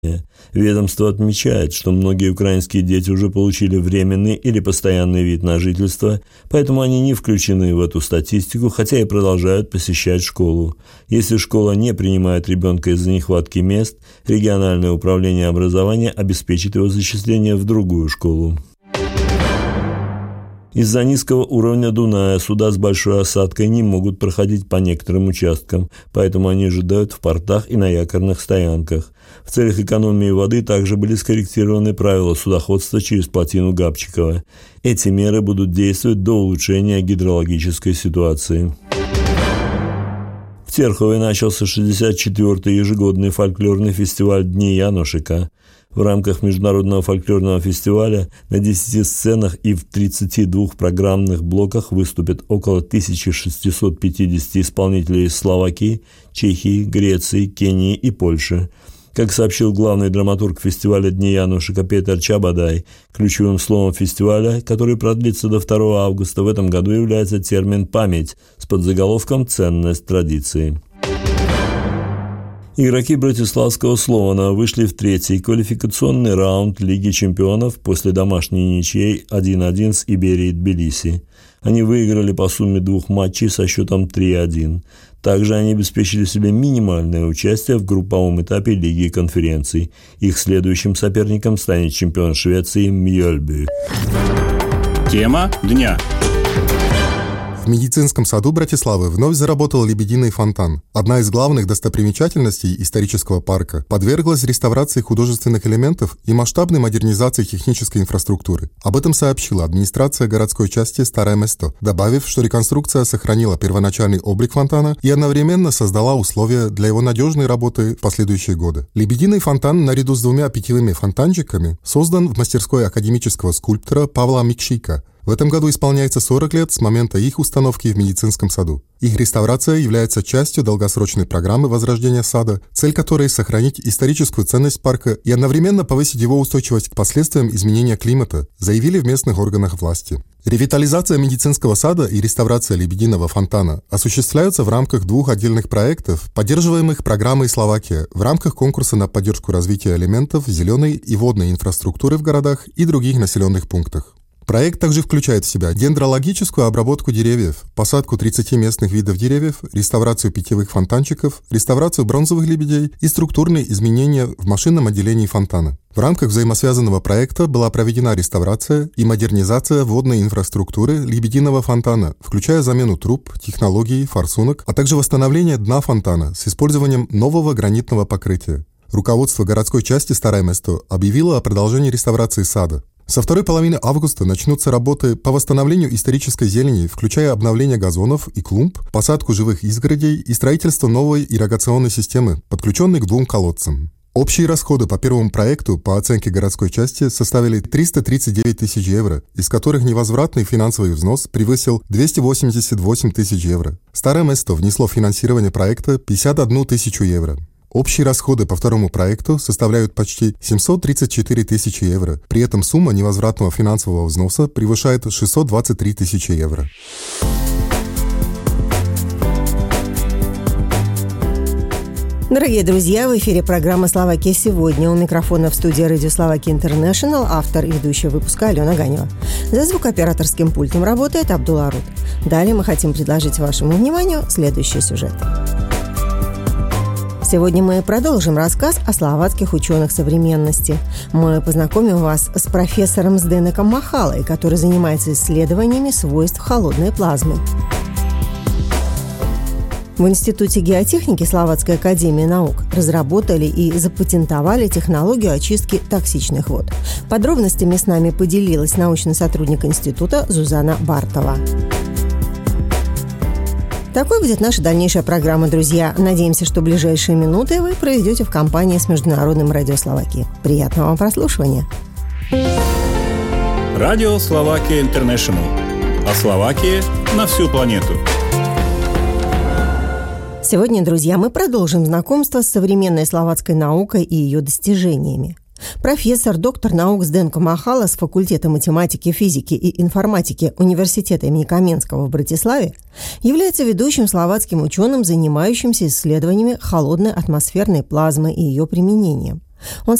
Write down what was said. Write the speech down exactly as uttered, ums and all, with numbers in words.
Ведомство отмечает, что многие украинские дети уже получили временный или постоянный вид на жительство, поэтому они не включены в эту статистику, хотя и продолжают посещать школу. Если школа не принимает ребенка из-за нехватки мест, региональное управление образования обеспечит его зачисление в другую школу. Из-за низкого уровня Дуная суда с большой осадкой не могут проходить по некоторым участкам, поэтому они ожидают в портах и на якорных стоянках. В целях экономии воды также были скорректированы правила судоходства через плотину Габчикова. Эти меры будут действовать до улучшения гидрологической ситуации. В Терхове начался шестьдесят четвёртый ежегодный фольклорный фестиваль «Дни Янушика». В рамках международного фольклорного фестиваля на десяти сценах и в тридцати двух программных блоках выступят около тысяча шестьсот пятьдесят исполнителей из Словакии, Чехии, Греции, Кении и Польши. Как сообщил главный драматург фестиваля «Дни Янушика» Петр Чабадай, ключевым словом фестиваля, который продлится до второго августа, в этом году является термин «память» с подзаголовком «Ценность традиции». Игроки Братиславского Слована вышли в третий квалификационный раунд Лиги чемпионов после домашней ничьей один-один с Иберией Тбилиси. Они выиграли по сумме двух матчей со счетом три-один. Также они обеспечили себе минимальное участие в групповом этапе Лиги конференций. Их следующим соперником станет чемпион Швеции Мьёльбю. Тема дня. В медицинском саду Братиславы вновь заработал лебединый фонтан. Одна из главных достопримечательностей исторического парка подверглась реставрации художественных элементов и масштабной модернизации технической инфраструктуры. Об этом сообщила администрация городской части Старое Место, добавив, что реконструкция сохранила первоначальный облик фонтана и одновременно создала условия для его надежной работы в последующие годы. Лебединый фонтан, наряду с двумя питьевыми фонтанчиками, создан в мастерской академического скульптора Павла Микшика. В этом году исполняется сорок лет с момента их установки в медицинском саду. Их реставрация является частью долгосрочной программы возрождения сада, цель которой – сохранить историческую ценность парка и одновременно повысить его устойчивость к последствиям изменения климата, заявили в местных органах власти. Ревитализация медицинского сада и реставрация лебединого фонтана осуществляются в рамках двух отдельных проектов, поддерживаемых программой «Словакия» в рамках конкурса на поддержку развития элементов зеленой и водной инфраструктуры в городах и других населенных пунктах. Проект также включает в себя дендрологическую обработку деревьев, посадку тридцати местных видов деревьев, реставрацию питьевых фонтанчиков, реставрацию бронзовых лебедей и структурные изменения в машинном отделении фонтана. В рамках взаимосвязанного проекта была проведена реставрация и модернизация водной инфраструктуры лебединого фонтана, включая замену труб, технологий, форсунок, а также восстановление дна фонтана с использованием нового гранитного покрытия. Руководство городской части Старое Место объявило о продолжении реставрации сада. Со второй половины августа начнутся работы по восстановлению исторической зелени, включая обновление газонов и клумб, посадку живых изгородей и строительство новой ирригационной системы, подключенной к двум колодцам. Общие расходы по первому проекту, по оценке городской части, составили триста тридцать девять тысяч евро, из которых невозвратный финансовый взнос превысил двести восемьдесят восемь тысяч евро. Старое Место внесло в финансирование проекта пятьдесят одну тысячу евро. Общие расходы по второму проекту составляют почти семьсот тридцать четыре тысячи евро. При этом сумма невозвратного финансового взноса превышает шестьсот двадцать три тысячи евро. Дорогие друзья, в эфире программа «Словакия сегодня». У микрофона в студии Радио Словакия Интернешнл автор и ведущая выпуска Алена Ганева. За звукооператорским пультом работает Абдулла Арут. Далее мы хотим предложить вашему вниманию следующий сюжет. Сегодня мы продолжим рассказ о словацких ученых современности. Мы познакомим вас с профессором Зденеком Махалой, который занимается исследованиями свойств холодной плазмы. В Институте геотехники Словацкой академии наук разработали и запатентовали технологию очистки токсичных вод. Подробностями с нами поделилась научный сотрудник института Зузана Бартова. Такой будет наша дальнейшая программа, друзья. Надеемся, что ближайшие минуты вы проведете в компании с Международным радио Словакии. Приятного вам прослушивания. Радио Словакия Интернешнл. О Словакии на всю планету. Сегодня, друзья, мы продолжим знакомство с современной словацкой наукой и ее достижениями. Профессор, доктор наук Зденко Махала с факультета математики, физики и информатики Университета имени Каменского в Братиславе является ведущим словацким ученым, занимающимся исследованиями холодной атмосферной плазмы и ее применением. Он